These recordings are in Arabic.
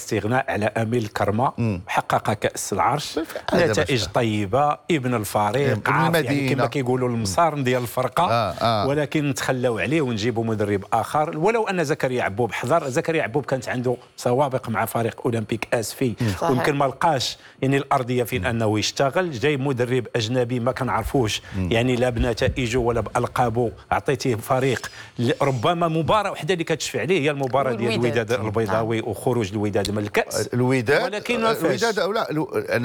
الاستغناء على امين الكرمه، حقق كاس العرش، هذا نتائج طيبه، ابن الفريق، ابن يعني المدينة. كما كيقولوا المسار ديال الفرقه. ولكن نتخلاو عليه ونجيبوا مدرب اخر. ولو ان زكريا عبوب حضر، زكريا عبوب كانت عنده سوابق مع فريق اولمبيك اسفي، ويمكن ما لقاش يعني الارضيه فين انه يشتغل. جاي مدرب اجنبي ما كنعرفوش يعني لا بنتائجه ولا بالقابه، عطيتيه فريق ربما مباراه وحده اللي كتشفع عليه هي المباراه ديال الوداد البيضاوي وخروج الوداد من الكاس. الوداد، ولكن ما فاش. الوداد او لا،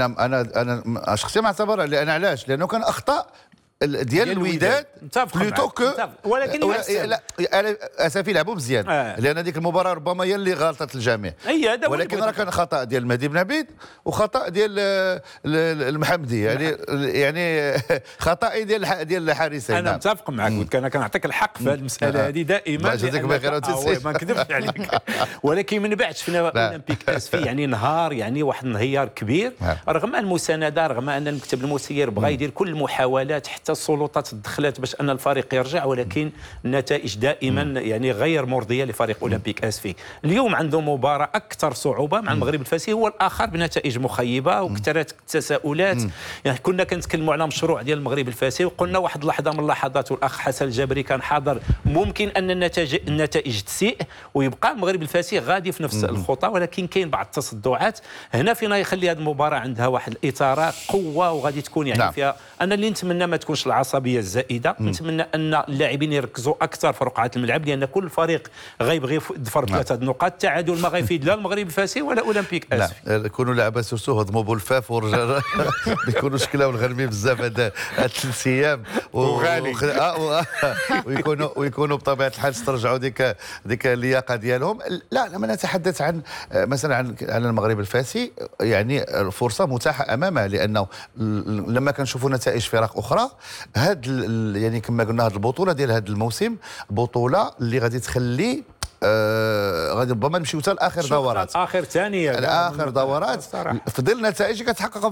انا شخصيا ما اعتبرها، لان علاش؟ لانه كان اخطاء ديال الوداد بلوتو كو، ولكن لا اسفي لعبوا مزيان، لان ديك المباراه ربما هي اللي غلطت الجميع. ولكن راه كان خطا ديال مهدي بن عبيد وخطا ديال المحمدي، يعني خطا ديال الحارسين. انا متفق معك، انا كنعطيك الحق في هذه المساله هذه دائما. جزاك الله خير. ما نكذبش عليك. ولكن من بعد شفنا اولمبيك اسفي يعني نهار، يعني واحد الانهيار كبير، رغم المسانده، رغم ان المكتب المسير بغى يدير كل المحاولات، حتى السلطات تدخلت باش ان الفريق يرجع، ولكن النتائج دائما يعني غير مرضيه لفريق اولمبيك اسفي. اليوم عنده مباراه اكثر صعوبه مع المغرب الفاسي، هو الاخر بنتائج مخيبه وكثرت التساؤلات. يعني كنا كنتكلموا على مشروع ديال المغرب الفاسي، وقلنا واحد اللحظه من اللحظات، والاخ حسن الجبري كان حاضر، ممكن ان النتائج تسيء ويبقى المغرب الفاسي غادي في نفس الخطى، ولكن كاين بعض التصدعات هنا فينا يخلي هذه المباراه عندها واحد الاثاره قوه، وغادي تكون يعني فيها. انا اللي نتمنى ما تكونش العصبيه الزائده، نتمنى ان اللاعبين يركزوا اكثر في رقعه الملعب، لان كل فريق غيبغي يظفر بثلاثه النقاط. التعادل ما غيفيد لا المغرب الفاسي ولا اولمبيك اسفي. لا يكونوا لعبه سورسو هضموا بولفاف ورجال بيكونوا شكلاو الغربي بزاف هاد 3 ايام وغالي ويكونوا بطبيعه الحال استرجعوا ديك اللياقه ديالهم. لا لما نتحدث عن مثلا عن المغرب الفاسي، يعني الفرصه متاحه امامه، لانه لما كنشوفوا نتائج فرق اخرى، يعني كما قلنا هذه البطوله ديال هذا الموسم بطوله اللي غادي تخلي غادي ربما نمشيو حتى لاخر دورات، اخر ثانيه، اخر دورات في ظل نتائج كتحقق